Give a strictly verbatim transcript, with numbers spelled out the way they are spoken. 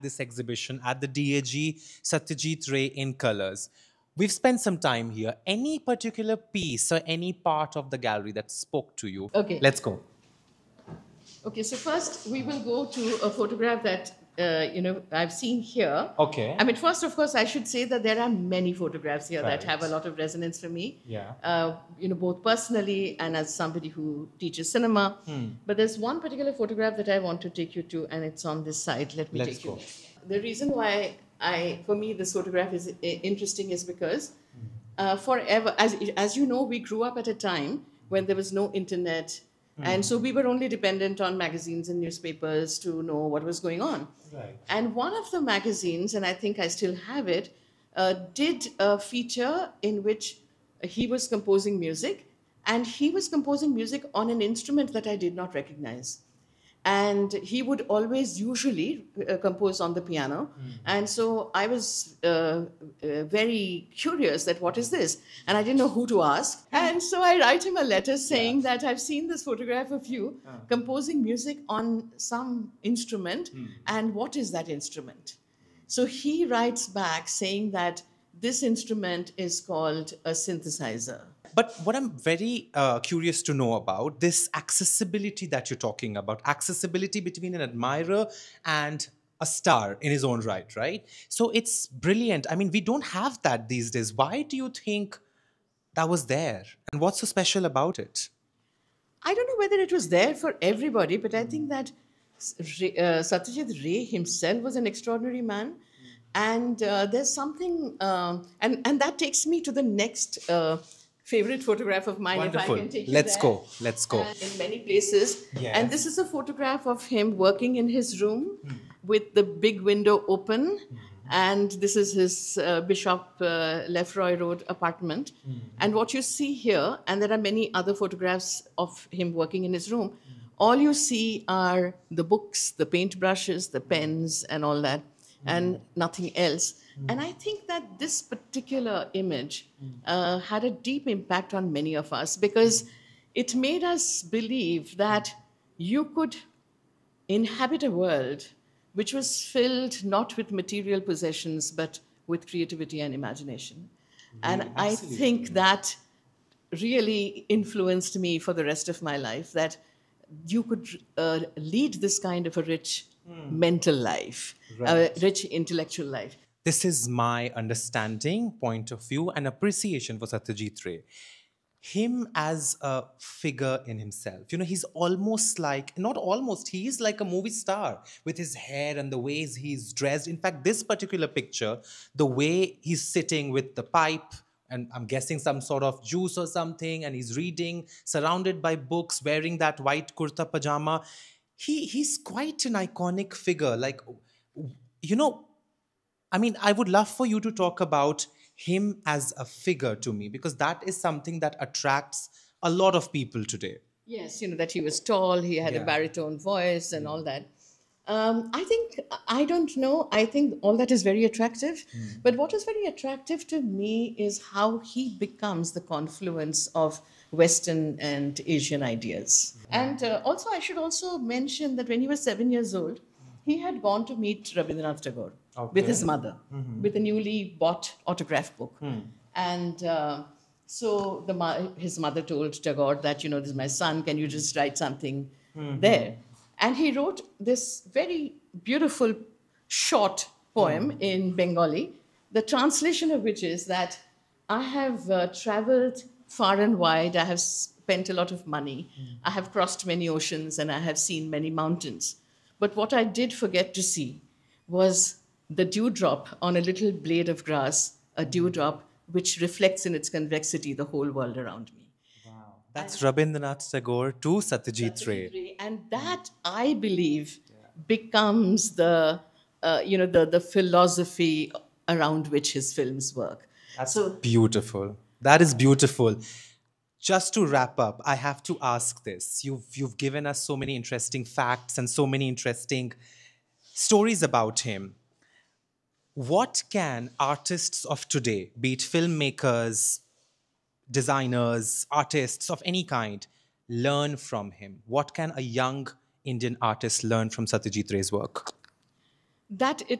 this exhibition at the D A G Satyajit Ray in Colors. We've spent some time here. Any particular piece or any part of the gallery that spoke to you? Okay. Let's go. Okay, so first we will go to a photograph that uh, you know I've seen here. Okay. I mean, first, of course, I should say that there are many photographs here that Right. have a lot of resonance for me. Yeah. Uh, you know, both personally and as somebody who teaches cinema. But there's one particular photograph that I want to take you to, and it's on this side. Let me Let's take you. go. The reason why I, for me, this photograph is uh, interesting is because uh, forever, as as you know, we grew up at a time when there was no internet. And so we were only dependent on magazines and newspapers to know what was going on. Right. And one of the magazines, and I think I still have it, uh, did a feature in which he was composing music, and he was composing music on an instrument that I did not recognize. And he would always usually uh, compose on the piano. And so I was uh, uh, very curious that what is this? And I didn't know who to ask. And so I write him a letter saying that I've seen this photograph of you composing music on some instrument. And what is that instrument? So he writes back saying that this instrument is called a synthesizer. But what I'm very uh, curious to know about this accessibility that you're talking about, accessibility between an admirer and a star in his own right, right? So it's brilliant. I mean, we don't have that these days. Why do you think that was there? And what's so special about it? I don't know whether it was there for everybody, but I think that Ray- uh, Satyajit Ray himself was an extraordinary man. And uh, there's something, um and, and that takes me to the next uh, favorite photograph of mine. Wonderful. If I can take you Let's there. go. Let's go. Uh, in many places. Yes. And this is a photograph of him working in his room with the big window open. And this is his uh, Bishop uh, Lefroy Road apartment. And what you see here, and there are many other photographs of him working in his room, all you see are the books, the paintbrushes, the pens, and all that, and nothing else. And I think that this particular image uh, had a deep impact on many of us because it made us believe that you could inhabit a world which was filled not with material possessions but with creativity and imagination. And I think that really influenced me for the rest of my life, that you could uh, lead this kind of a rich mental life, a rich intellectual life. This is my understanding, point of view, and appreciation for Satyajit Ray. Him as a figure in himself. You know, he's almost like, not almost, he is like a movie star with his hair and the ways he's dressed. In fact, this particular picture, the way he's sitting with the pipe, and I'm guessing some sort of juice or something, and he's reading, surrounded by books, wearing that white kurta pajama. He, he's quite an iconic figure. Like, you know, I mean, I would love for you to talk about him as a figure to me, because that is something that attracts a lot of people today. Yes, you know, that he was tall, he had Yeah. a baritone voice and all that. Um, I think, I don't know, I think all that is very attractive. But what is very attractive to me is how he becomes the confluence of Western and Asian ideas. And uh, also, I should also mention that when he was seven years old, he had gone to meet Rabindranath Tagore with his mother, with a newly bought autograph book. And uh, so the mo- his mother told Tagore that, you know, this is my son, can you just write something there? And he wrote this very beautiful short poem in Bengali, the translation of which is that I have uh, traveled far and wide, I have spent a lot of money, I have crossed many oceans, and I have seen many mountains. But what I did forget to see was the dewdrop on a little blade of grass, a dewdrop which reflects in its convexity the whole world around me. That's Rabindranath Tagore to Satyajit Ray. And that, I believe, becomes the, uh, you know, the, the philosophy around which his films work. That's So beautiful. That is beautiful. Just to wrap up, I have to ask this. You've, you've given us so many interesting facts and so many interesting stories about him. What can artists of today, be it filmmakers, designers, artists of any kind, learn from him? What can a young Indian artist learn from Satyajit Ray's work? that